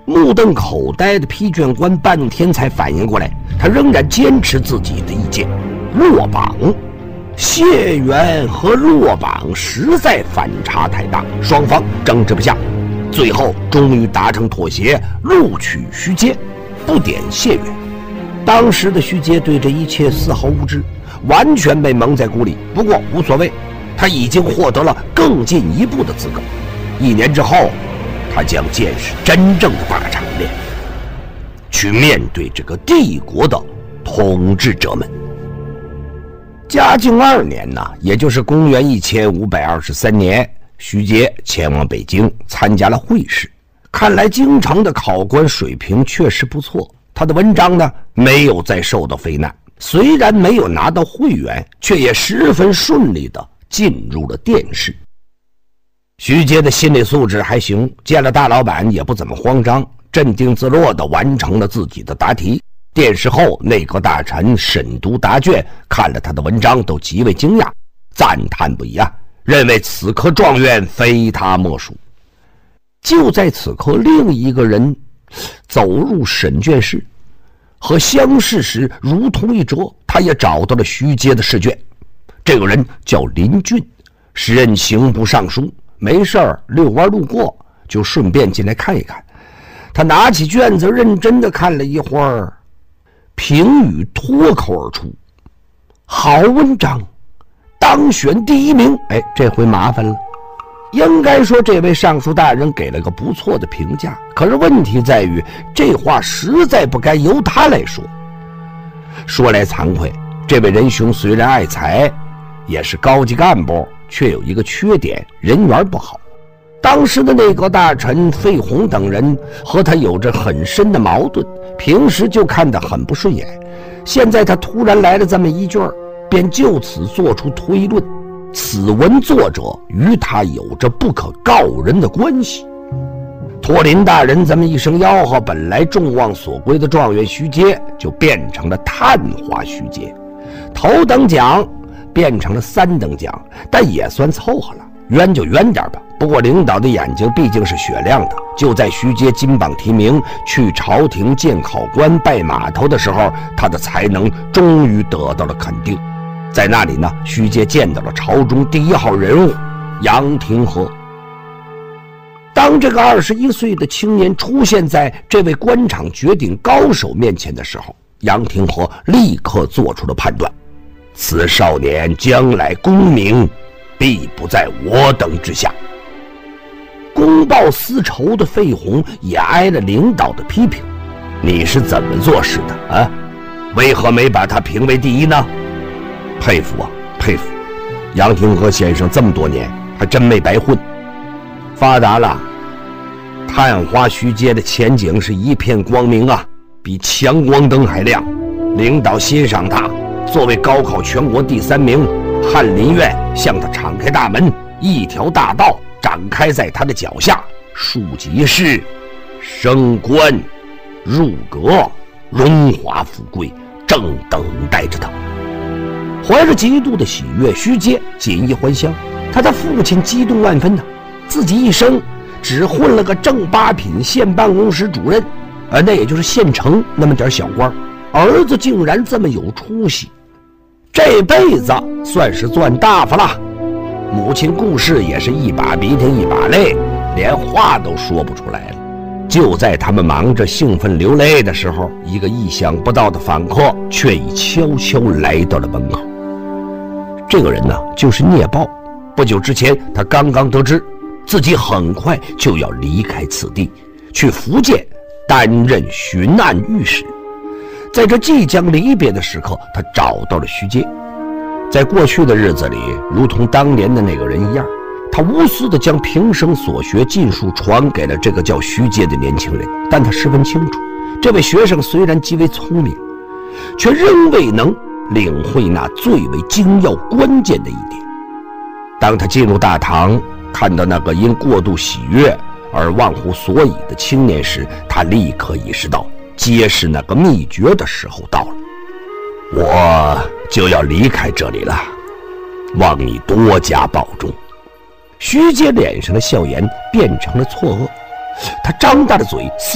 目瞪口呆的批卷官半天才反应过来，他仍然坚持自己的意见，落榜。谢元和落榜实在反差太大，双方争执不下，最后终于达成妥协，录取徐阶，不点谢元。当时的徐阶对这一切丝毫无知，完全被蒙在鼓里。不过无所谓，他已经获得了更进一步的资格。1年之后，他将见识真正的大场面，去面对这个帝国的统治者们。嘉靖2年呢，也就是公元1523年，徐阶前往北京参加了会试。看来京城的考官水平确实不错，他的文章呢没有再受到非难，虽然没有拿到会员，却也十分顺利地进入了殿试。徐阶的心理素质还行，见了大老板也不怎么慌张，镇定自若地完成了自己的答题。殿试后，内阁大臣审读答卷，看了他的文章都极为惊讶，赞叹不已啊，认为此科状元非他莫属。就在此刻，另一个人走入审卷室，和相识时如同一辙，他也找到了徐阶的试卷。这个人叫林俊，时任刑部尚书，没事儿遛弯路过，就顺便进来看一看。他拿起卷子认真地看了一会儿，评语脱口而出：好文章，当选第1名。这回麻烦了。应该说这位尚书大人给了个不错的评价，可是问题在于这话实在不该由他来说。说来惭愧，这位仁兄虽然爱才，也是高级干部，却有一个缺点，人缘不好。当时的内阁大臣费宏等人和他有着很深的矛盾，平时就看得很不顺眼。现在他突然来了这么一句，便就此做出推论，此文作者与他有着不可告人的关系。托林大人这么一声吆喝，本来众望所归的状元徐阶就变成了探花徐阶，头等奖变成了3等奖，但也算凑合了，冤就冤点吧。不过领导的眼睛毕竟是雪亮的，就在徐阶金榜题名，去朝廷见考官拜码头的时候，他的才能终于得到了肯定。在那里呢，徐阶见到了朝中第1号人物杨廷和。当这个21岁的青年出现在这位官场绝顶高手面前的时候，杨廷和立刻做出了判断：此少年将来功名必不在我等之下。公报私仇的费宏也挨了领导的批评：你是怎么做事的啊？为何没把他评为第1呢？佩服啊，佩服！杨廷和先生这么多年还真没白混，发达了。探花徐阶的前景是一片光明啊，比强光灯还亮。领导欣赏他，作为高考全国第3名，翰林院向他敞开大门，一条大道展开在他的脚下，庶吉士、升官、入阁，荣华富贵正等待着他。怀着极度的喜悦，徐阶锦衣还乡。他的父亲激动万分自己一生只混了个正8品县办公室主任，那也就是县城那么点小官，儿子竟然这么有出息，这辈子算是赚大发了。母亲顾氏也是一把鼻涕一把泪，连话都说不出来了。就在他们忙着兴奋流泪的时候，一个意想不到的访客却已悄悄来到了门口。这个人呢，就是聂豹。不久之前，他刚刚得知自己很快就要离开此地，去福建担任巡按御史。在这即将离别的时刻，他找到了徐阶。在过去的日子里，如同当年的那个人一样，他无私地将平生所学尽数传给了这个叫徐阶的年轻人。但他十分清楚，这位学生虽然极为聪明，却仍未能领会那最为精要关键的一点。当他进入大堂，看到那个因过度喜悦而忘乎所以的青年时，他立刻意识到揭示那个秘诀的时候到了。我就要离开这里了，望你多加保重。徐阶脸上的笑颜变成了错愕，他张大了嘴，